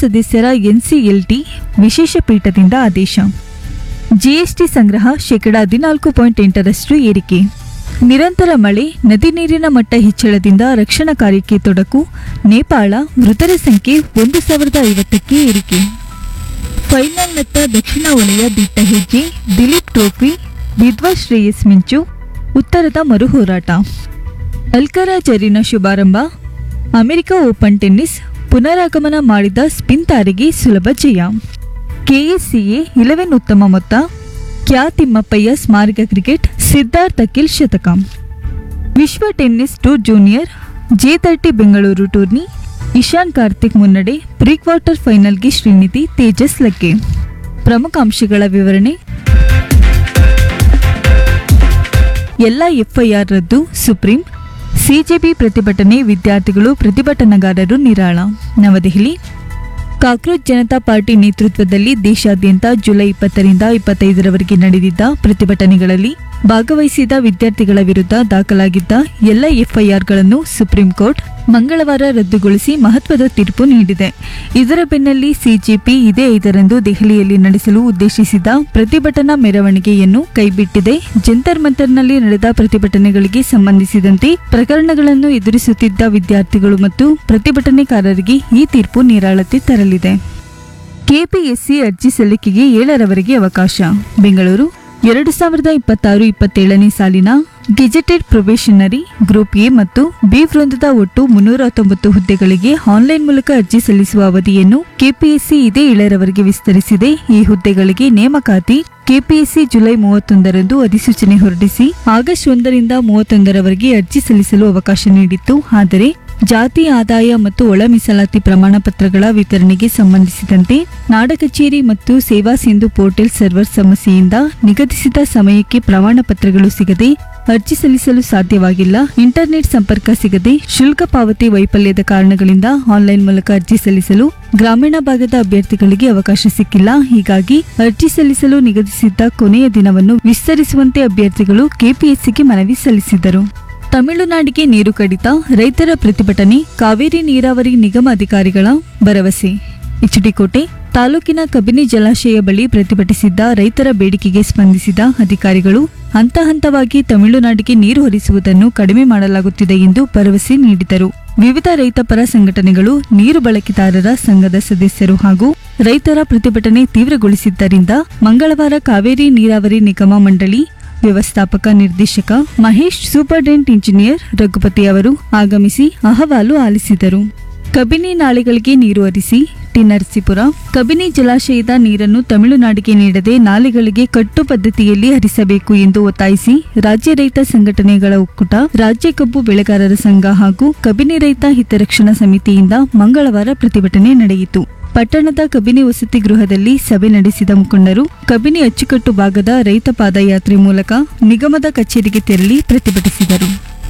ಸದಸ್ಯರ ಎನ್ಸಿಎಲ್ಟಿ ವಿಶೇಷ ಪೀಠದಿಂದ ಆದೇಶ. ಜಿಎಸ್ಟಿ ಸಂಗ್ರಹ ಶೇಕಡಾ 14.8ರಷ್ಟು ಏರಿಕೆ. ನಿರಂತರ ಮಳೆ, ನದಿ ನೀರಿನ ಮಟ್ಟ ಹೆಚ್ಚಳದಿಂದ ರಕ್ಷಣಾ ಕಾರ್ಯಕ್ಕೆ ತೊಡಕು. ನೇಪಾಳ ಮೃತರ ಸಂಖ್ಯೆ 1050ಕ್ಕೆ ಏರಿಕೆ. ಫೈನಲ್ನತ್ತ ದಕ್ಷಿಣ ವಲಯ ದಿಟ್ಟ ಹೆಜ್ಜೆ. ದಿಲೀಪ್ ಟ್ರೋಫಿ, ವಿದ್ವಾ ಶ್ರೇಯಸ್ ಮಿಂಚು, ಉತ್ತರದ ಮರು ಹೋರಾಟ. ಅಲ್ಕರಾಜ್ ಅರೀನಾ ಶುಭಾರಂಭ. ಅಮೆರಿಕ ಓಪನ್ ಟೆನ್ನಿಸ್ ಪುನರಾಗಮನ ಮಾಡಿದ ಸ್ಪಿನ್ ತಾರೆಗೆ ಸುಲಭ ಜಯ. ಕೆಎಸ್ಸಿಎ 11 ಉತ್ತಮ ಮೊತ್ತ. ಕ್ಯಾ ತಿಮ್ಮಪ್ಪಯ್ಯ ಸ್ಮಾರಕ ಕ್ರಿಕೆಟ್, ಸಿದ್ಧಾರ್ಥ್ ಅಖಿಲ್ ಶತಕ. ವಿಶ್ವ tennis tour junior J30 Bengaluru tourney. Ishan Karthik ಮುನ್ನಡೆ. ಪ್ರೀ ಕ್ವಾರ್ಟರ್ ಫೈನಲ್ಗೆ ಶ್ರೀನಿಧಿ, ತೇಜಸ್ ಲಗ್ಗೆ. ಪ್ರಮುಖ ಅಂಶಗಳ ವಿವರಣೆ. ಎಲ್ಲ ಎಫ್ಐಆರ್ ರದ್ದು, ಸುಪ್ರೀಂ. ಸಿಜೆಪಿ ಪ್ರತಿಭಟನೆ, ವಿದ್ಯಾರ್ಥಿಗಳು ಪ್ರತಿಭಟನಾಗಾರರು ನಿರಾಳ. ನವದೆಹಲಿ. ಕಾಕ್ರೋಚ್ ಜನತಾ ಪಾರ್ಟಿ ನೇತೃತ್ವದಲ್ಲಿ ದೇಶಾದ್ಯಂತ ಜುಲೈ 20ರಿಂದ 25ರವರೆಗೆ ನಡೆದಿದ್ದ ಪ್ರತಿಭಟನೆಗಳಲ್ಲಿ ಭಾಗವಹಿಸಿದ ವಿದ್ಯಾರ್ಥಿಗಳ ವಿರುದ್ಧ ದಾಖಲಾಗಿದ್ದ ಎಲ್ಲ ಎಫ್ಐಆರ್ಗಳನ್ನು ಸುಪ್ರೀಂ ಕೋರ್ಟ್ ಮಂಗಳವಾರ ರದ್ದುಗೊಳಿಸಿ ಮಹತ್ವದ ತೀರ್ಪು ನೀಡಿದೆ. ಇದರ ಬೆನ್ನಲ್ಲೇ ಸಿಜೆಪಿ ಇದೇ 5ರಂದು ದೆಹಲಿಯಲ್ಲಿ ನಡೆಸಲು ಉದ್ದೇಶಿಸಿದ್ದ ಪ್ರತಿಭಟನಾ ಮೆರವಣಿಗೆಯನ್ನು ಕೈಬಿಟ್ಟಿದೆ. ಜಂತರ್ ಮಂತರ್ನಲ್ಲಿ ನಡೆದ ಪ್ರತಿಭಟನೆಗಳಿಗೆ ಸಂಬಂಧಿಸಿದಂತೆ ಪ್ರಕರಣಗಳನ್ನು ಎದುರಿಸುತ್ತಿದ್ದ ವಿದ್ಯಾರ್ಥಿಗಳು ಮತ್ತು ಪ್ರತಿಭಟನೆಕಾರರಿಗೆ ಈ ತೀರ್ಪು ನಿರಾಳತೆ ತರಲಿದೆ. ಕೆಪಿಎಸ್ಸಿ ಅರ್ಜಿ ಸಲ್ಲಿಕೆಗೆ 7ರವರೆಗೆ ಅವಕಾಶ. ಬೆಂಗಳೂರು. 2026-27ನೇ ಸಾಲಿನ ಗೆಜೆಟೆಡ್ ಪ್ರೊಬೇಷನರಿ ಗ್ರೂಪ್ ಎ ಮತ್ತು ಬಿ ವೃಂದದ ಒಟ್ಟು 319 ಹುದ್ದೆಗಳಿಗೆ ಆನ್ಲೈನ್ ಮೂಲಕ ಅರ್ಜಿ ಸಲ್ಲಿಸುವ ಅವಧಿಯನ್ನು ಕೆಪಿಎಸ್ಸಿ ಇದೇ 7ರವರೆಗೆ ವಿಸ್ತರಿಸಿದೆ. ಈ ಹುದ್ದೆಗಳಿಗೆ ನೇಮಕಾತಿ ಕೆಪಿಎಸ್ಸಿ ಜುಲೈ 31ರಂದು ಅಧಿಸೂಚನೆ ಹೊರಡಿಸಿ ಆಗಸ್ಟ್ 1ರಿಂದ 31ರವರೆಗೆ ಅರ್ಜಿ ಸಲ್ಲಿಸಲು ಅವಕಾಶ ನೀಡಿತ್ತು. ಆದರೆ ಜಾತಿ ಆದಾಯ ಮತ್ತು ಒಳ ಮೀಸಲಾತಿ ಪ್ರಮಾಣ ಪತ್ರಗಳ ವಿತರಣೆಗೆ ಸಂಬಂಧಿಸಿದಂತೆ ನಾಡ ಕಚೇರಿ ಮತ್ತು ಸೇವಾ ಸಿಂಧು ಪೋರ್ಟಲ್ ಸರ್ವರ್ ಸಮಸ್ಯೆಯಿಂದ ನಿಗದಿಸಿದ ಸಮಯಕ್ಕೆ ಪ್ರಮಾಣ ಪತ್ರಗಳು ಸಿಗದೆ ಅರ್ಜಿ ಸಲ್ಲಿಸಲು ಸಾಧ್ಯವಾಗಿಲ್ಲ. ಇಂಟರ್ನೆಟ್ ಸಂಪರ್ಕ ಸಿಗದೆ, ಶುಲ್ಕ ಪಾವತಿ ವೈಫಲ್ಯದ ಕಾರಣಗಳಿಂದ ಆನ್ಲೈನ್ ಮೂಲಕ ಅರ್ಜಿ ಸಲ್ಲಿಸಲು ಗ್ರಾಮೀಣ ಭಾಗದ ಅಭ್ಯರ್ಥಿಗಳಿಗೆ ಅವಕಾಶ ಸಿಕ್ಕಿಲ್ಲ. ಹೀಗಾಗಿ ಅರ್ಜಿ ಸಲ್ಲಿಸಲು ನಿಗದಿಸಿದ್ದ ಕೊನೆಯ ದಿನವನ್ನು ವಿಸ್ತರಿಸುವಂತೆ ಅಭ್ಯರ್ಥಿಗಳು ಕೆಪಿಎಸ್ಸಿಗೆ ಮನವಿ ಸಲ್ಲಿಸಿದರು. ತಮಿಳುನಾಡಿಗೆ ನೀರು ಕಡಿತ, ರೈತರ ಪ್ರತಿಭಟನೆ, ಕಾವೇರಿ ನೀರಾವರಿ ನಿಗಮ ಅಧಿಕಾರಿಗಳ ಭರವಸೆ. ಎಚ್ಡಿಕೋಟೆ. ತಾಲೂಕಿನ ಕಬಿನಿ ಜಲಾಶಯ ಬಳಿ ಪ್ರತಿಭಟಿಸಿದ್ದ ರೈತರ ಬೇಡಿಕೆಗೆ ಸ್ಪಂದಿಸಿದ ಅಧಿಕಾರಿಗಳು ಹಂತ ಹಂತವಾಗಿ ತಮಿಳುನಾಡಿಗೆ ನೀರು ಹರಿಸುವುದನ್ನು ಕಡಿಮೆ ಮಾಡಲಾಗುತ್ತಿದೆ ಎಂದು ಭರವಸೆ ನೀಡಿದರು. ವಿವಿಧ ರೈತಪರ ಸಂಘಟನೆಗಳು, ನೀರು ಬಳಕೆದಾರರ ಸಂಘದ ಸದಸ್ಯರು ಹಾಗೂ ರೈತರ ಪ್ರತಿಭಟನೆ ತೀವ್ರಗೊಳಿಸಿದ್ದರಿಂದ ಮಂಗಳವಾರ ಕಾವೇರಿ ನೀರಾವರಿ ನಿಗಮ ಮಂಡಳಿ ವ್ಯವಸ್ಥಾಪಕ ನಿರ್ದೇಶಕ ಮಹೇಶ್, ಸೂಪರ್ಡೆಂಟ್ ಇಂಜಿನಿಯರ್ ರಘುಪತಿ ಅವರು ಆಗಮಿಸಿ ಅಹವಾಲು ಆಲಿಸಿದರು. ಕಬಿನಿ ನಾಲೆಗಳಿಗೆ ನೀರು ಹರಿಸಿ. ಟಿ. ನರಸೀಪುರ. ಕಬಿನಿ ಜಲಾಶಯದ ನೀರನ್ನು ತಮಿಳುನಾಡಿಗೆ ನೀಡದೆ ನಾಲೆಗಳಿಗೆ ಕಟ್ಟು ಪದ್ಧತಿಯಲ್ಲಿ ಹರಿಸಬೇಕು ಎಂದು ಒತ್ತಾಯಿಸಿ ರಾಜ್ಯ ರೈತ ಸಂಘಟನೆಗಳ ಒಕ್ಕೂಟ, ರಾಜ್ಯ ಕಬ್ಬು ಬೆಳೆಗಾರರ ಸಂಘ ಹಾಗೂ ಕಬಿನಿ ರೈತ ಹಿತರಕ್ಷಣಾ ಸಮಿತಿಯಿಂದ ಮಂಗಳವಾರ ಪ್ರತಿಭಟನೆ ನಡೆಯಿತು. ಪಟ್ಟಣದ ಕಬಿನಿ ವಸತಿ ಗೃಹದಲ್ಲಿ ಸಭೆ ನಡೆಸಿದ ಮುಖಂಡರು ಕಬಿನಿ ಅಚ್ಚುಕಟ್ಟು ಭಾಗದ ರೈತ ಪಾದಯಾತ್ರೆ ಮೂಲಕ ನಿಗಮದ ಕಚೇರಿಗೆ ತೆರಳಿ ಪ್ರತಿಭಟಿಸಿದರು.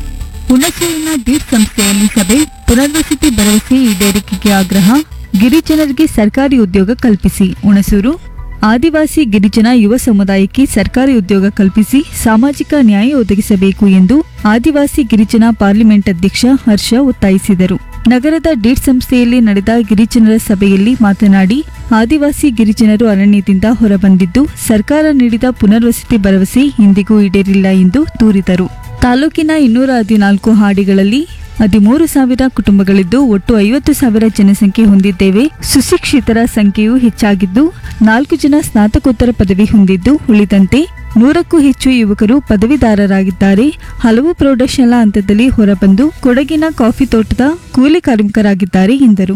ಹುಣಸೂರಿನ ದೀಪ್ ಸಂಸ್ಥೆಯಲ್ಲಿ ಸಭೆ. ಪುನರ್ವಸತಿ ಭರವಸೆ ಈಡೇರಿಕೆಗೆ ಆಗ್ರಹ. ಗಿರಿಜನರಿಗೆ ಸರ್ಕಾರಿ ಉದ್ಯೋಗ ಕಲ್ಪಿಸಿ. ಹುಣಸೂರು. ಆದಿವಾಸಿ ಗಿರಿಜನ ಯುವ ಸಮುದಾಯಕ್ಕೆ ಸರ್ಕಾರಿ ಉದ್ಯೋಗ ಕಲ್ಪಿಸಿ ಸಾಮಾಜಿಕ ನ್ಯಾಯ ಒದಗಿಸಬೇಕು ಎಂದು ಆದಿವಾಸಿ ಗಿರಿಜನ ಪಾರ್ಲಿಮೆಂಟ್ ಅಧ್ಯಕ್ಷ ಹರ್ಷ ಒತ್ತಾಯಿಸಿದರು. ನಗರದ ಡೀಟ್ ಸಂಸ್ಥೆಯಲ್ಲಿ ನಡೆದ ಗಿರಿಜನರ ಸಭೆಯಲ್ಲಿ ಮಾತನಾಡಿ, ಆದಿವಾಸಿ ಗಿರಿಜನರು ಅರಣ್ಯದಿಂದ ಹೊರಬಂದಿದ್ದು ಸರ್ಕಾರ ನೀಡಿದ ಪುನರ್ವಸತಿ ಭರವಸೆ ಇಂದಿಗೂ ಈಡೇರಿಲ್ಲ ಎಂದು ದೂರಿದರು. ತಾಲೂಕಿನ 214 ಹಾಡಿಗಳಲ್ಲಿ 13,000 ಕುಟುಂಬಗಳಿದ್ದು ಒಟ್ಟು 50,000 ಜನಸಂಖ್ಯೆ ಹೊಂದಿದ್ದೇವೆ. ಸುಶಿಕ್ಷಿತರ ಸಂಖ್ಯೆಯೂ ಹೆಚ್ಚಾಗಿದ್ದು 4 ಜನ ಸ್ನಾತಕೋತ್ತರ ಪದವಿ ಹೊಂದಿದ್ದು ಉಳಿದಂತೆ 100ಕ್ಕೂ ಹೆಚ್ಚು ಯುವಕರು ಪದವೀಧರರಾಗಿದ್ದಾರೆ. ಹಲವು ಪ್ರೌಢಶಾಲಾ ಹಂತದಲ್ಲಿ ಹೊರಬಂದು ಕೊಡಗಿನ ಕಾಫಿ ತೋಟದ ಕೂಲಿ ಕಾರ್ಮಿಕರಾಗಿದ್ದಾರೆ ಎಂದರು.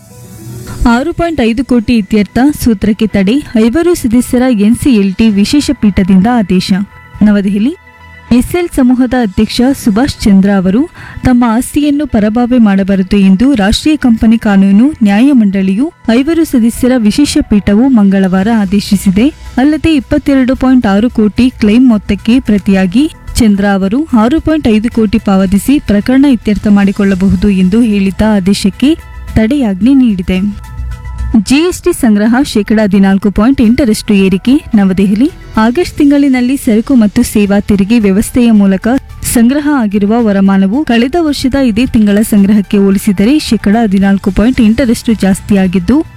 6.5 ಕೋಟಿ ಇತ್ಯರ್ಥ ಸೂತ್ರಕ್ಕೆ ತಡೆ. 5 ಸದಸ್ಯರ ಎನ್ಸಿಎಲ್ಟಿ ವಿಶೇಷ ಪೀಠದಿಂದ ಆದೇಶ. ನವದೆಹಲಿ. ಎಸ್ಎಲ್ ಸಮೂಹದ ಅಧ್ಯಕ್ಷ ಸುಭಾಷ್ ಚಂದ್ರ ಅವರು ತಮ್ಮ ಆಸ್ತಿಯನ್ನು ಪರಭಾವೆ ಮಾಡಬಾರದು ಎಂದು ರಾಷ್ಟ್ರೀಯ ಕಂಪನಿ ಕಾನೂನು ನ್ಯಾಯಮಂಡಳಿಯು 5 ಸದಸ್ಯರ ವಿಶೇಷ ಪೀಠವು ಮಂಗಳವಾರ ಆದೇಶಿಸಿದೆ. ಅಲ್ಲದೆ 22.6 ಕೋಟಿ ಕ್ಲೈಮ್ ಮೊತ್ತಕ್ಕೆ ಪ್ರತಿಯಾಗಿ ಚಂದ್ರ ಅವರು 6.5 ಕೋಟಿ ಪಾವತಿಸಿ ಪ್ರಕರಣ ಇತ್ಯರ್ಥ ಮಾಡಿಕೊಳ್ಳಬಹುದು ಎಂದು ಹೇಳಿದ್ದ ಆದೇಶಕ್ಕೆ ತಡೆಯಾಜ್ಞೆ ನೀಡಿದೆ. ಜಿಎಸ್ಟಿ ಸಂಗ್ರಹ ಶೇಕಡಾ 14.8ರಷ್ಟು ಏರಿಕೆ. ನವದೆಹಲಿ. ಆಗಸ್ಟ್ ತಿಂಗಳಿನಲ್ಲಿ ಸರಕು ಮತ್ತು ಸೇವಾ ತೆರಿಗೆ ವ್ಯವಸ್ಥೆಯ ಮೂಲಕ ಸಂಗ್ರಹ ಆಗಿರುವ ವರಮಾನವು ಕಳೆದ ವರ್ಷದ ಇದೇ ತಿಂಗಳ ಸಂಗ್ರಹಕ್ಕೆ ಹೋಲಿಸಿದರೆ ಶೇಕಡಾ 14.8ರಷ್ಟು ಜಾಸ್ತಿಯಾಗಿದ್ದು